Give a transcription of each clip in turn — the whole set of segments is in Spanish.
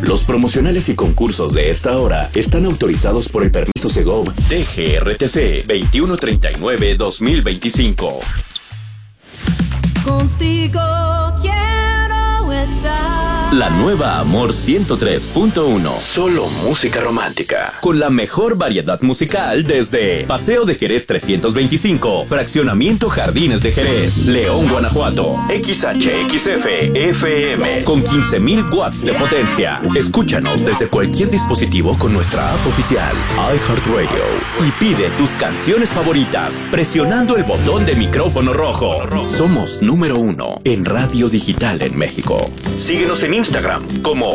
Los promocionales y concursos de esta hora están autorizados por el permiso Segov DGRTC 2139-2025. Contigo quiero estar. La nueva Amor 103.1. Solo música romántica. Con la mejor variedad musical desde Paseo de Jerez 325, Fraccionamiento Jardines de Jerez, León, Guanajuato. XHXF FM con 15,000 watts de potencia. Escúchanos desde cualquier dispositivo con nuestra app oficial iHeartRadio y pide tus canciones favoritas presionando el botón de micrófono rojo. Somos número 1 en radio digital en México. Síguenos en Instagram como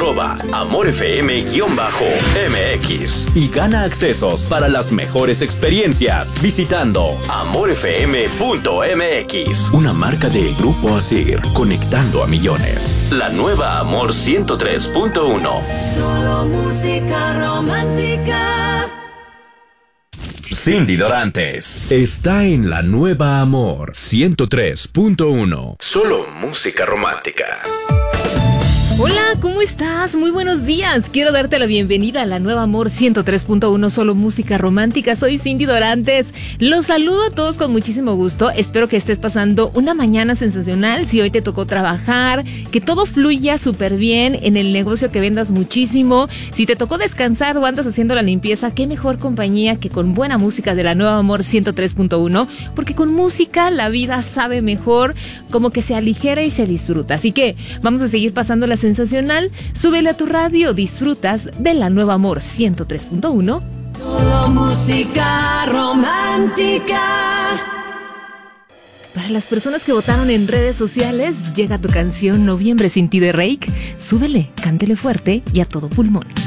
@amorfm_mx y gana accesos para las mejores experiencias visitando amorfm.mx. Una marca de Grupo Asir, conectando a millones. La nueva Amor 103.1. Solo música romántica. Cindy Dorantes está en la nueva Amor 103.1. Solo música romántica. Hola, ¿cómo estás? Muy buenos días. Quiero darte la bienvenida a la nueva Amor 103.1, solo música romántica. Soy Cindy Dorantes. Los saludo a todos con muchísimo gusto. Espero que estés pasando una mañana sensacional. Si hoy te tocó trabajar, que todo fluya súper bien en el negocio, que vendas muchísimo. Si te tocó descansar o andas haciendo la limpieza, qué mejor compañía que con buena música de la nueva Amor 103.1, porque con música la vida sabe mejor, como que se aligera y se disfruta. Así que vamos a seguir pasando la sensacional. Súbele a tu radio, disfrutas de la nueva Amor 103.1. Solo música romántica. Para las personas que votaron en redes sociales, llega tu canción Noviembre sin ti de Reik. Súbele, cántele fuerte y a todo pulmón.